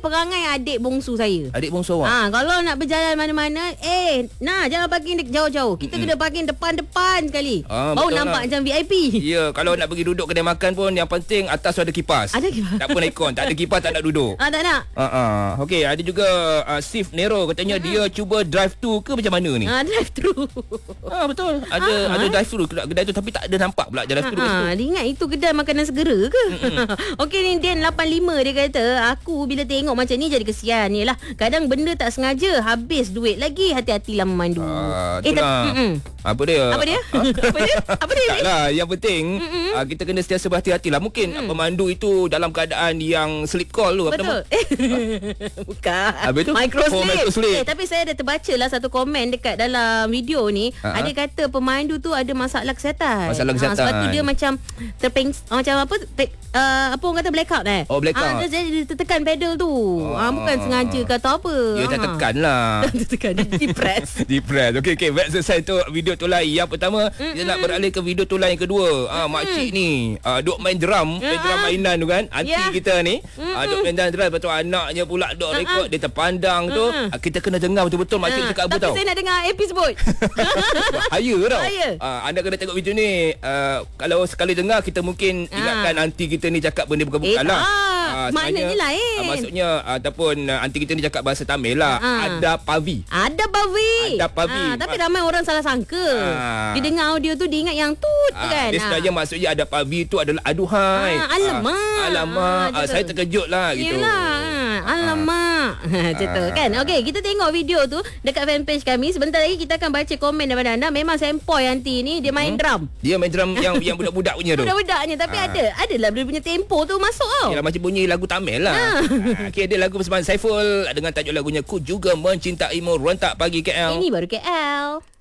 perangai adik bongsu saya. Adik bongsu awak? Kalau nak berjalan mana-mana, jangan parking jauh-jauh. Kita kena parking depan-depan sekali. Baru nampak macam VIP. Ya, kalau nak pergi duduk kedai makan pun yang penting atas tu ada kipas. Ada kipas. Tak pun aircon, tak ada kipas tak nak duduk. Tak nak. Okey, ada juga Sif Nero katanya dia cuba drive thru ke macam mana ni? Drive thru. Betul. Ada drive thru kedai tu tapi tak ada nampak pula drive thru kat situ. Dia ingat itu kedai makanan segera ke? Okey ni Dan 85 dia kata, aku bila tengok macam ni jadi kesian. Yalah, kadang benda tak sengaja habis duit lagi, hati-hatilah memandu. Apa dia? Apa dia? Taklah, yang penting kita kena sentiasa berhati-hatilah. Mungkin pemandu itu dalam keadaan yang sleep call tu. Betul. Bukan. Habis tu? Microslip. Tapi saya ada terbaca lah satu komen dekat dalam video ni. Ada kata pemandu tu ada masalah kesihatan. Sebab tu dia macam macam apa orang kata blackout blackout. Dia tertekan pedal tu. Bukan sengaja ke atau apa. Dia tertekan lah. Tertekan. Depress. Okey, back selesai tu video tu lain. Yang pertama, kita nak beralih ke video tu lain yang kedua. Makcik ni duk main drum, mainan tu kan. Aunty kita ni duk main drum, lepas tu anaknya pula duk rekod, dia terpandang tu. Kita kena dengar betul-betul makcik cakap apa tahu. Tapi saya nak dengar AP sebut. Bahaya tau. Anda kena tengok video ni. Kalau sekali dengar, kita mungkin ingatkan aunty kita ni cakap benda bukan-bukan lah. Maknanya lain. Maksudnya ataupun aunty kita ni cakap bahasa Tamil lah. Ada pavi. Tapi ramai orang salah sangka. Dia dengar audio tu, dia ingat yang tut kan. Dia sebenarnya maksudnya ada pavi tu adalah aduhai. Alamak. Saya terkejut lah gitu. Alamak. Macam tu kan. Okey, kita tengok video tu dekat fanpage kami. Sebentar lagi kita akan baca komen daripada anda. Memang sempoi aunty ni, dia main drum. Dia main drum yang budak-budak punya tu. Budak-budaknya tapi adalah dia punya tempo tu masuk tau. Yalah, macam bunyi lagu Tamil lah. Okey, ada lagu persembahan Saiful dengan tajuk lagunya Ku Juga Mencintaimu, Rentak Pagi KL. Ini baru KL.